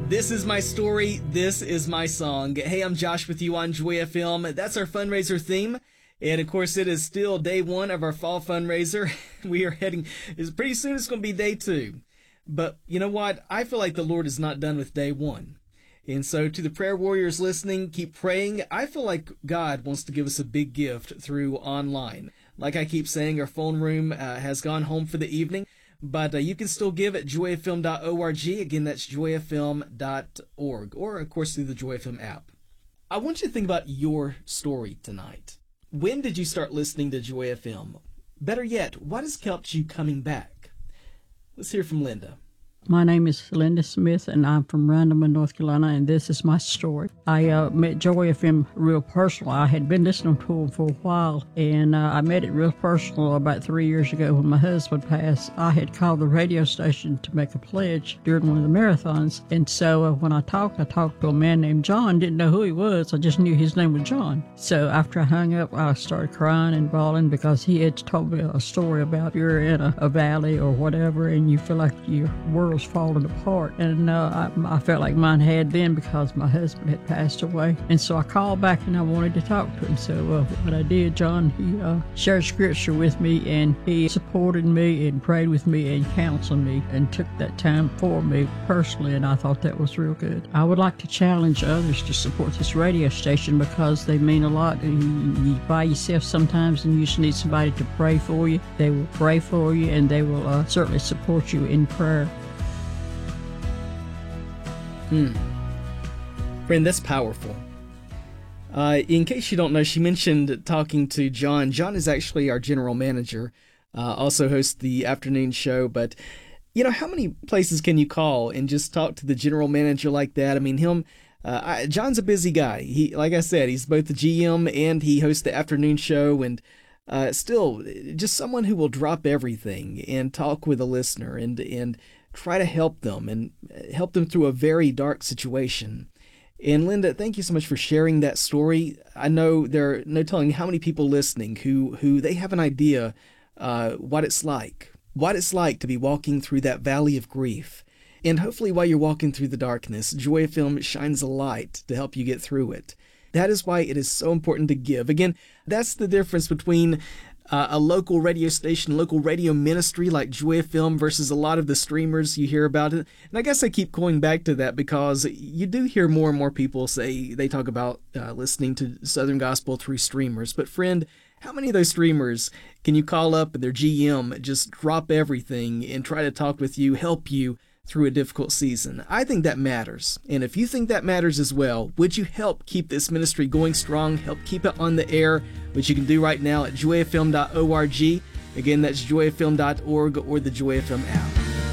This is my story. This is my song. Hey, I'm Josh with you on Joy FM. That's our fundraiser theme. And of course, it is still day one of our fall fundraiser. We are heading, pretty soon it's going to be day two. But you know what? I feel like the Lord is not done with day one. And so to the prayer warriors listening, keep praying. I feel like God wants to give us a big gift through online. Like I keep saying, our phone room has gone home for the evening. But you can still give at joyfm.org. Again, that's joyfm.org. Or, of course, through the Joy FM app. I want you to think about your story tonight. When did you start listening to Joy FM? Better yet, what has kept you coming back? Let's hear from Linda. My name is Linda Smith, and I'm from Randleman, North Carolina, and this is my story. I met Joy FM real personal. I had been listening to them for a while, and I met it real personal about 3 years ago when my husband passed. I had called the radio station to make a pledge during one of the marathons, and so when I talked to a man named John. Didn't know who he was. I just knew his name was John. So after I hung up, I started crying and bawling because he had told me a story about you're in a valley or whatever, and you feel like your world falling apart, and I felt like mine had then because my husband had passed away. And so I called back and I wanted to talk to him. So what I did, John, he shared scripture with me, and he supported me and prayed with me and counseled me and took that time for me personally, and I thought that was real good. I would like to challenge others to support this radio station because they mean a lot. You by yourself sometimes and you just need somebody to pray for you. They will pray for you, and they will certainly support you in prayer. Friend, that's powerful. In case you don't know, she mentioned talking to John. John is actually our general manager, also hosts the afternoon show. But, you know, how many places can you call and just talk to the general manager like that? I mean, John's a busy guy. He, like I said, he's both the GM and he hosts the afternoon show, and still just someone who will drop everything and talk with a listener and try to help them through a very dark situation. And Linda, thank you so much for sharing that story. I know there are no telling how many people listening who they have an idea what it's like to be walking through that valley of grief. And hopefully while you're walking through the darkness, Joy FM shines a light to help you get through it. That is why it is so important to give. Again, that's the difference between a local radio station, local radio ministry like Joy FM versus a lot of the streamers you hear about it. And I guess I keep going back to that because you do hear more and more people say they talk about listening to Southern Gospel through streamers. But friend, how many of those streamers can you call up and their GM just drop everything and try to talk with you, help you through a difficult season? I think that matters. And if you think that matters as well, would you help keep this ministry going strong, help keep it on the air, which you can do right now at joyfm.org. Again, that's joyfm.org or the Joy FM app.